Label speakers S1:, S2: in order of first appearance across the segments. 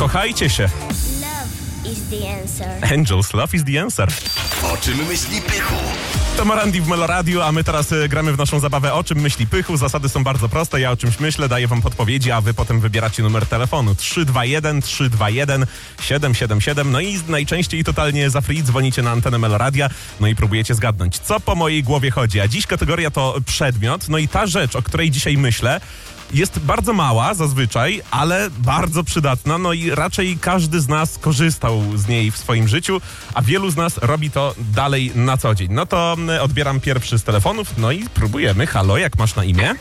S1: Kochajcie się.
S2: Love is the answer.
S1: Angels, love is the answer.
S3: O czym myśli Pychu?
S1: To Morandi w Meloradiu, a my teraz gramy w naszą zabawę O czym myśli Pychu. Zasady są bardzo proste. Ja o czymś myślę, daję wam podpowiedzi, a wy potem wybieracie numer telefonu 321 321 777. No i najczęściej totalnie za free dzwonicie na antenę Meloradia, no i próbujecie zgadnąć, co po mojej głowie chodzi. A dziś kategoria to przedmiot. No i ta rzecz, o której dzisiaj myślę, jest bardzo mała zazwyczaj, ale bardzo przydatna, no i raczej każdy z nas korzystał z niej w swoim życiu, a wielu z nas robi to dalej na co dzień. No to odbieram pierwszy z telefonów, no i próbujemy. Halo, jak masz na imię?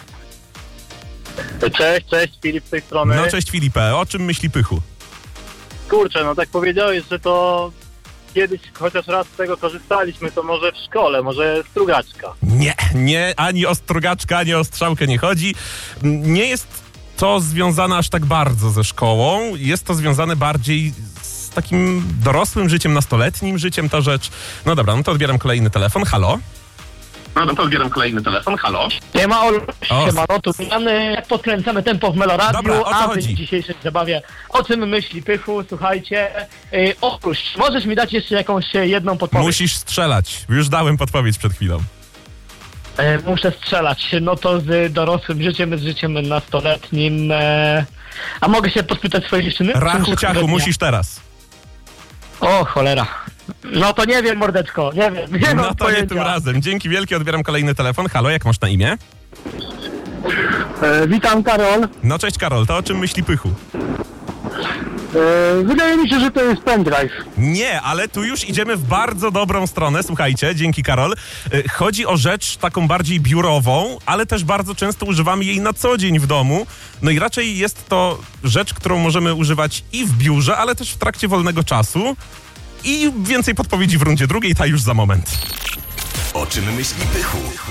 S4: Cześć, Filip z tej strony.
S1: No cześć Filipie, o czym myśli Pychu?
S4: Kurczę, no tak powiedziałeś, że to kiedyś chociaż raz z tego korzystaliśmy, to może w szkole, może strugaczka.
S1: Nie, ani o strugaczka, ani o strzałkę nie chodzi. Nie jest to związane aż tak bardzo ze szkołą, jest to związane bardziej z takim dorosłym życiem, nastoletnim życiem ta rzecz. No dobra, no to odbieram kolejny telefon. Halo?
S5: Nie ma
S1: O.
S5: siemano, tu jak podkręcamy tempo w Meloradiu,
S1: Dobra, o co
S5: a wy
S1: chodzi?
S5: w dzisiejszej zabawie o czym myśli Pychu, słuchajcie, oprócz, możesz mi dać jeszcze jakąś jedną podpowiedź?
S1: Musisz strzelać. Już dałem podpowiedź przed chwilą.
S5: Muszę strzelać, no to z dorosłym życiem, z życiem nastoletnim, a mogę się podpytać swojej dziewczyny?
S1: Rachu
S5: Czy
S1: ciachu, musisz teraz.
S5: O cholera, no to nie wiem mordeczko, nie
S1: No
S5: mam
S1: to nie
S5: pojęcia.
S1: tym razem. Dzięki wielkie, odbieram kolejny telefon. Halo, jak masz na imię?
S6: Witam, Karol.
S1: No cześć Karol, to o czym myśli Pychu?
S6: Wydaje mi się, że to jest pendrive.
S1: Nie, ale tu już idziemy w bardzo dobrą stronę. Słuchajcie, dzięki Karol. Chodzi o rzecz taką bardziej biurową, ale też bardzo często używamy jej na co dzień w domu. No i raczej jest to rzecz, którą możemy używać i w biurze, ale też w trakcie wolnego czasu. I więcej podpowiedzi w rundzie drugiej, ta już za moment.
S3: O czym myśli Pychu?